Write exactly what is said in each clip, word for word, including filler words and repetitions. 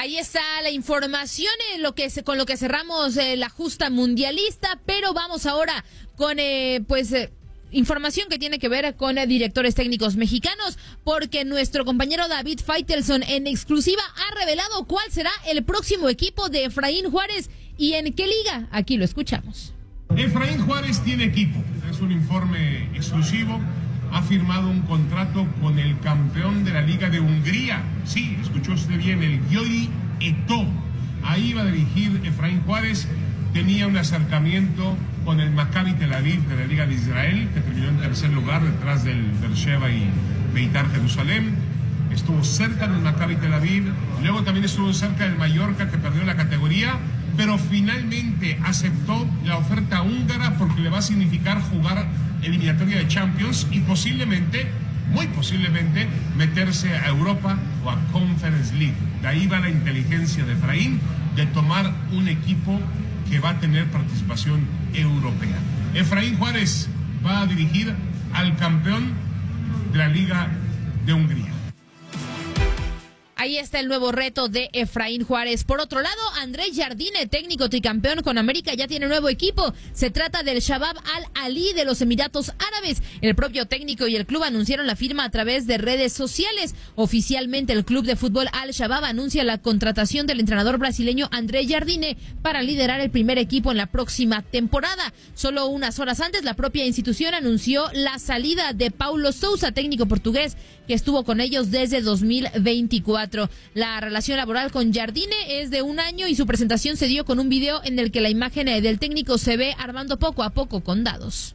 Ahí está la información en lo que se, con lo que cerramos eh, la justa mundialista, pero vamos ahora con eh, pues eh, información que tiene que ver con eh, directores técnicos mexicanos, porque nuestro compañero David Faitelson en exclusiva ha revelado cuál será el próximo equipo de Efraín Juárez y en qué liga. Aquí lo escuchamos. Efraín Juárez tiene equipo, es un informe exclusivo. Ha firmado un contrato con el campeón de la Liga de Hungría. Sí, escuchó usted bien, el Győri Eto. Ahí va a dirigir Efraín Juárez. Tenía un acercamiento con el Maccabi Tel Aviv de la Liga de Israel, que terminó en tercer lugar detrás del Beersheva y Beitar Jerusalén. Estuvo cerca del Maccabi Tel Aviv. Luego también estuvo cerca del Mallorca, que perdió la categoría. Pero finalmente aceptó la oferta húngara porque le va a significar jugar eliminatoria de Champions y posiblemente, muy posiblemente, meterse a Europa o a Conference League. De ahí va la inteligencia de Efraín de tomar un equipo que va a tener participación europea. Efraín Juárez va a dirigir al campeón de la Liga de Hungría. Ahí está el nuevo reto de Efraín Juárez. Por otro lado, Andrés Jardine, técnico tricampeón con América, ya tiene nuevo equipo. Se trata del Shabab Al-Ali de los Emiratos Árabes. El propio técnico y el club anunciaron la firma a través de redes sociales. Oficialmente, el club de fútbol Al-Shabab anuncia la contratación del entrenador brasileño Andrés Jardine para liderar el primer equipo en la próxima temporada. Solo unas horas antes, la propia institución anunció la salida de Paulo Sousa, técnico portugués, que estuvo con ellos desde dos mil veinticuatro. La relación laboral con Jardine es de un año y su presentación se dio con un video en el que la imagen del técnico se ve armando poco a poco con dados.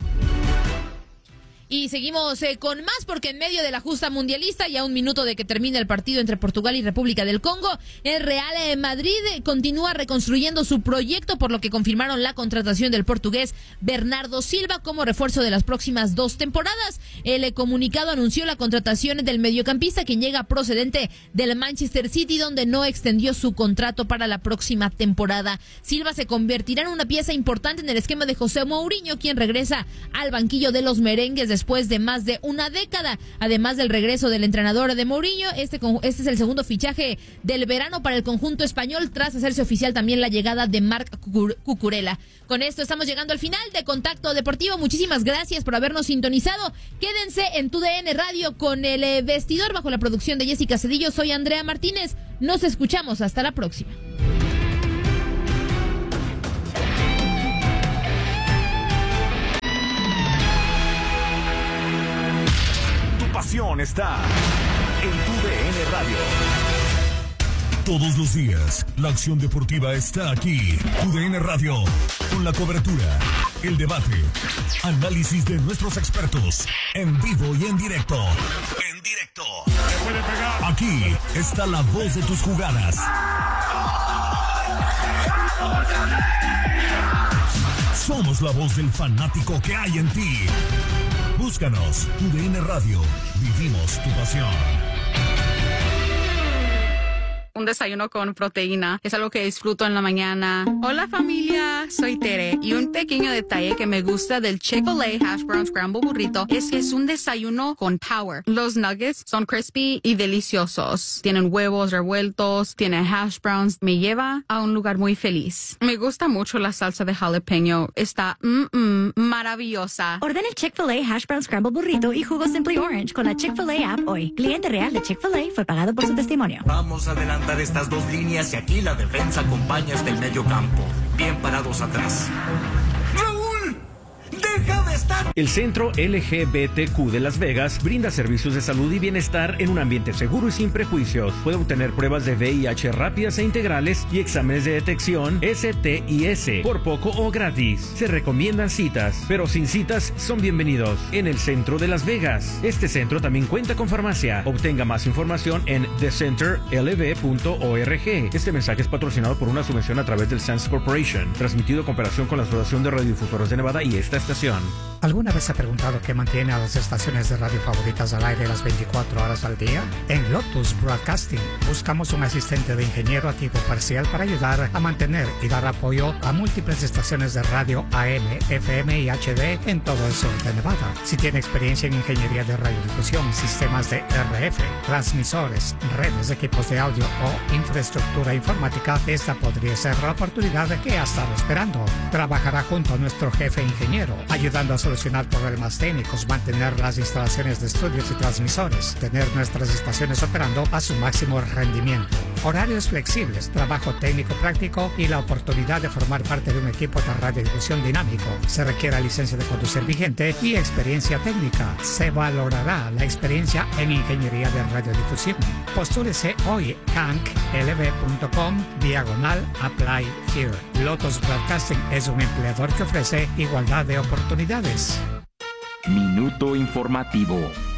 Y seguimos eh, con más porque en medio de la justa mundialista y a un minuto de que termine el partido entre Portugal y República del Congo, el Real eh, Madrid eh, continúa reconstruyendo su proyecto, por lo que confirmaron la contratación del portugués Bernardo Silva como refuerzo de las próximas dos temporadas. El eh, comunicado anunció la contratación del mediocampista, quien llega procedente del Manchester City, donde no extendió su contrato para la próxima temporada. Silva se convertirá en una pieza importante en el esquema de José Mourinho, quien regresa al banquillo de los merengues de después de más de una década. Además del regreso del entrenador de Mourinho, este, este es el segundo fichaje del verano para el conjunto español, tras hacerse oficial también la llegada de Marc Cucurella. Con esto estamos llegando al final de Contacto Deportivo. Muchísimas gracias por habernos sintonizado. Quédense en Tu D N Radio con el vestidor bajo la producción de Jessica Cedillo. Soy Andrea Martínez. Nos escuchamos. Hasta la próxima. Pasión está en Tu D N Radio. Todos los días, la acción deportiva está aquí. Tu D N Radio, con la cobertura, el debate, análisis de nuestros expertos, en vivo y en directo. En directo. Aquí está la voz de tus jugadas. Somos la voz del fanático que hay en ti. Búscanos, Tu D N Radio. Vivimos tu pasión. Un desayuno con proteína es algo que disfruto en la mañana. Hola familia, soy Tere y un pequeño detalle que me gusta del Chick-fil-A Hash Brown Scramble Burrito es que es un desayuno con power. Los nuggets son crispy y deliciosos. Tienen huevos revueltos, tienen hash browns. Me lleva a un lugar muy feliz. Me gusta mucho la salsa de jalapeño. Está mm, mm, maravillosa. Ordena el Chick-fil-A Hash Brown Scramble Burrito y jugo Simply Orange con la Chick-fil-A app hoy. Cliente real de Chick-fil-A fue pagado por su testimonio. Vamos adelante estas dos líneas y aquí la defensa acompaña hasta el medio campo. Bien parados atrás. ¡Raúl! ¡Deja de estar! El Centro L G B T Q de Las Vegas brinda servicios de salud y bienestar en un ambiente seguro y sin prejuicios. Puede obtener pruebas de V I H rápidas e integrales y exámenes de detección S T I S por poco o gratis. Se recomiendan citas, pero sin citas son bienvenidos en el Centro de Las Vegas. Este centro también cuenta con farmacia. Obtenga más información en the center l v punto org. Este mensaje es patrocinado por una subvención a través del Sands Corporation, transmitido en cooperación con la Asociación de Radiodifusoras de Nevada y esta estación. estación. ¿Alguna vez se ha preguntado qué mantiene a las estaciones de radio favoritas al aire las veinticuatro horas al día? En Lotus Broadcasting buscamos un asistente de ingeniero a tiempo parcial para ayudar a mantener y dar apoyo a múltiples estaciones de radio A M, F M y H D en todo el sur de Nevada. Si tiene experiencia en ingeniería de radiodifusión, sistemas de R F, transmisores, redes, equipos de audio o infraestructura informática, esta podría ser la oportunidad que ha estado esperando. Trabajará junto a nuestro jefe ingeniero, ayudando a solucionar problemas técnicos, mantener las instalaciones de estudios y transmisores, tener nuestras estaciones operando a su máximo rendimiento. Horarios flexibles, trabajo técnico práctico y la oportunidad de formar parte de un equipo de radiodifusión dinámico. Se requiere licencia de conducir vigente y experiencia técnica. Se valorará la experiencia en ingeniería de radiodifusión. Postúlese hoy canc l v punto com diagonal apply here. Lotus Broadcasting es un empleador que ofrece igualdad de oportunidades. Minuto informativo.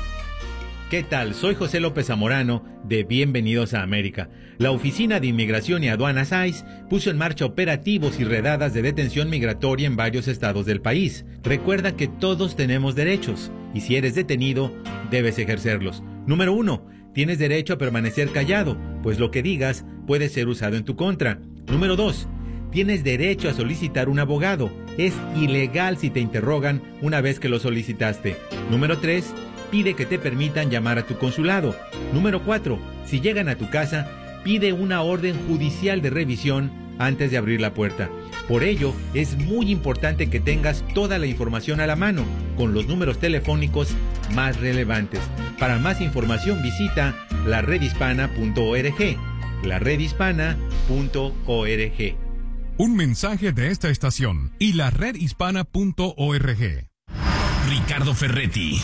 ¿Qué tal? Soy José López Zamorano de Bienvenidos a América. La Oficina de Inmigración y Aduanas I C E puso en marcha operativos y redadas de detención migratoria en varios estados del país. Recuerda que todos tenemos derechos y si eres detenido, debes ejercerlos. Número uno, tienes derecho a permanecer callado, pues lo que digas puede ser usado en tu contra. Número dos, tienes derecho a solicitar un abogado. Es ilegal si te interrogan una vez que lo solicitaste. Número tres, pide que te permitan llamar a tu consulado. Número cuatro, si llegan a tu casa, pide una orden judicial de revisión antes de abrir la puerta. Por ello, es muy importante que tengas toda la información a la mano, con los números telefónicos más relevantes. Para más información visita la red hispana punto org. la red hispana punto org. Un mensaje de esta estación y la red hispana punto org. Ricardo Ferretti,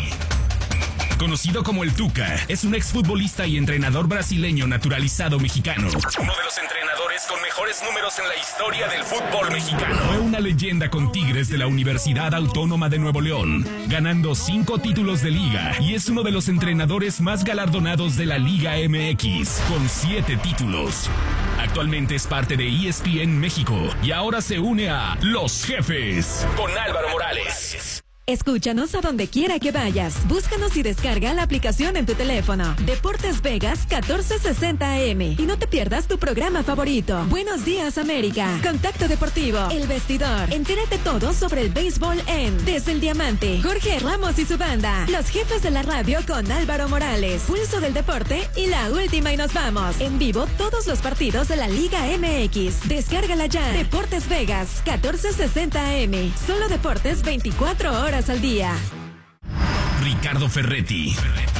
conocido como el Tuca, es un exfutbolista y entrenador brasileño naturalizado mexicano. Uno de los entrenadores con mejores números en la historia del fútbol mexicano. Fue una leyenda con Tigres de la Universidad Autónoma de Nuevo León, ganando cinco títulos de liga, y es uno de los entrenadores más galardonados de la Liga M X, con siete títulos. Actualmente es parte de E S P N México y ahora se une a Los Jefes con Álvaro Morales. Escúchanos a donde quiera que vayas. Búscanos y descarga la aplicación en tu teléfono. Deportes Vegas catorce sesenta A M. Y no te pierdas tu programa favorito. Buenos días, América. Contacto Deportivo. El Vestidor. Entérate todo sobre el béisbol en Desde el Diamante. Jorge Ramos y su banda. Los Jefes de la Radio con Álvaro Morales. Pulso del Deporte y la última y nos vamos. En vivo todos los partidos de la Liga M X. Descárgala ya. Deportes Vegas catorce sesenta A M. Solo deportes veinticuatro horas al día. Ricardo Ferretti,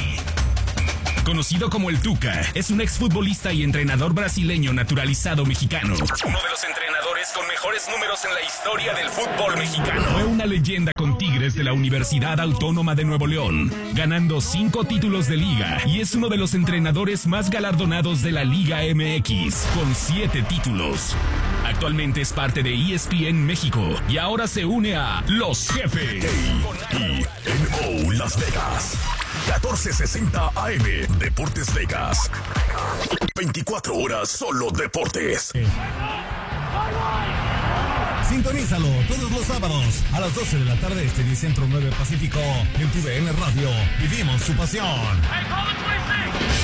conocido como el Tuca, es un exfutbolista y entrenador brasileño naturalizado mexicano. Uno de los entrenadores con mejores números en la historia del fútbol mexicano. Fue una leyenda con Tigres de la Universidad Autónoma de Nuevo León, ganando cinco títulos de liga, y es uno de los entrenadores más galardonados de la Liga M X, con siete títulos. Actualmente es parte de E S P N México y ahora se une a Los Jefes. A M N O Las Vegas. catorce sesenta A M. Deportes Vegas. veinticuatro horas solo deportes. Sintonízalo todos los sábados a las doce de la tarde este y Centro nueve Pacífico en tu D N Radio. Vivimos su pasión.